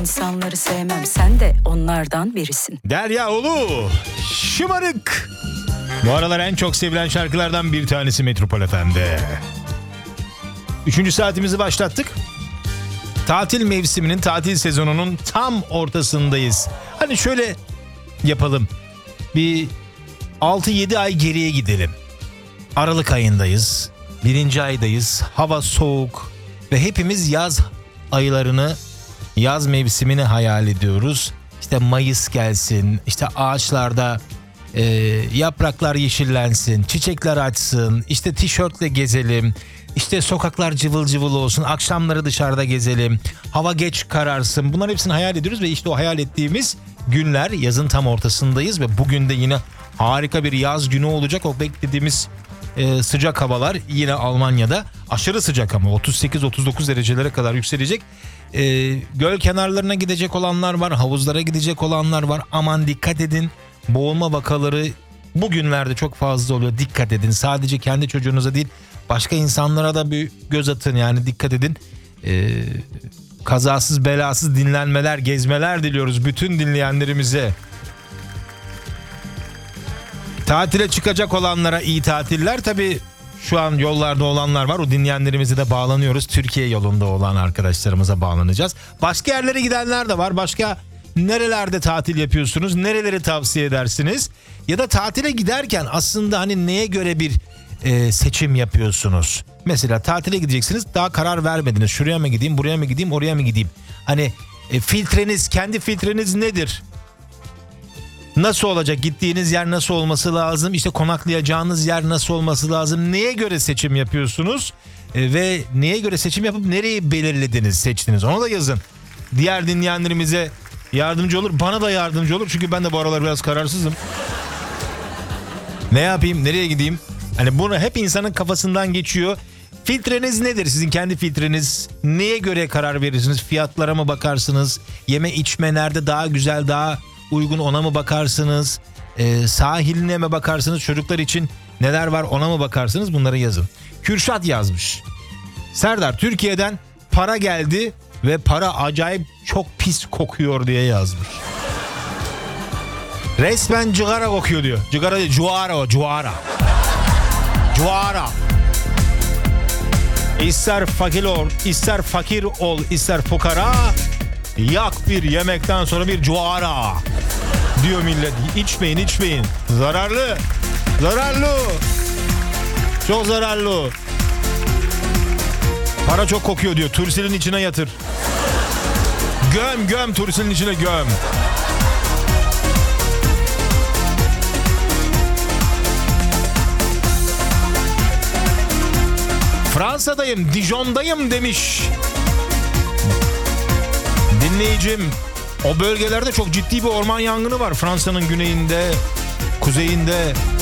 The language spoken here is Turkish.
İnsanları sevmem, sen de onlardan birisin. Derya Ulu, Şımarık. Bu aralar en çok sevilen şarkılardan bir tanesi Metropol FM'de. 3. saatimizi başlattık. Tatil mevsiminin, tatil sezonunun tam ortasındayız. Hani şöyle yapalım. Bir 6-7 ay geriye gidelim. Aralık ayındayız. 1. aydayız. Hava soğuk. Ve hepimiz yaz aylarını, yaz mevsimini hayal ediyoruz. İşte Mayıs gelsin. İşte ağaçlarda yapraklar yeşillensin. Çiçekler açsın. İşte tişörtle gezelim. İşte sokaklar cıvıl cıvıl olsun. Akşamları dışarıda gezelim. Hava geç kararsın. Bunların hepsini hayal ediyoruz ve işte o hayal ettiğimiz günler, yazın tam ortasındayız ve bugün de yine harika bir yaz günü olacak. O beklediğimiz sıcak havalar yine Almanya'da aşırı sıcak ama 38-39 derecelere kadar yükselecek. Göl kenarlarına gidecek olanlar var, havuzlara gidecek olanlar var. Aman dikkat edin, boğulma vakaları bugünlerde çok fazla oluyor. Dikkat edin, sadece kendi çocuğunuza değil başka insanlara da bir göz atın, yani dikkat edin. Kazasız belasız dinlenmeler, gezmeler diliyoruz bütün dinleyenlerimize. Tatile çıkacak olanlara iyi tatiller. Tabii şu an yollarda olanlar var. O dinleyenlerimize de bağlanıyoruz. Türkiye yolunda olan arkadaşlarımıza bağlanacağız. Başka yerlere gidenler de var. Başka nerelerde tatil yapıyorsunuz? Nereleri tavsiye edersiniz? Ya da tatile giderken aslında hani neye göre bir seçim yapıyorsunuz? Mesela tatile gideceksiniz, daha karar vermediniz. Şuraya mı gideyim, buraya mı gideyim, oraya mı gideyim? Hani filtreniz, kendi filtreniz nedir? Nasıl olacak? Gittiğiniz yer nasıl olması lazım? İşte konaklayacağınız yer nasıl olması lazım? Neye göre seçim yapıyorsunuz? Ve neye göre seçim yapıp nereyi belirlediniz, seçtiniz? Onu da yazın. Diğer dinleyenlerimize yardımcı olur. Bana da yardımcı olur. Çünkü ben de bu aralar biraz kararsızım. Ne yapayım? Nereye gideyim? Hani bunu hep insanın kafasından geçiyor. Filtreniz nedir? Sizin kendi filtreniz. Neye göre karar verirsiniz? Fiyatlara mı bakarsınız? Yeme içme nerede daha güzel, daha uygun, ona mı bakarsınız? Sahiline mi bakarsınız? Çocuklar için neler var, ona mı bakarsınız? Bunları yazın. Kürşat yazmış. Serdar, Türkiye'den para geldi ve para acayip çok pis kokuyor diye yazmış. Resmen cigara kokuyor diyor. Cigara değil, cuara o, cuara. Cuara. İster fakir ol, ister fukara, yak bir yemekten sonra bir cuara diyor millet. İçmeyin. Zararlı. Çok zararlı. Para çok kokuyor diyor. Tursilin içine yatır. Göm tursilin içine göm. Fransa'dayım, Dijon'dayım demiş dinleyicim. O bölgelerde çok ciddi bir orman yangını var. Fransa'nın güneyinde, kuzeyinde.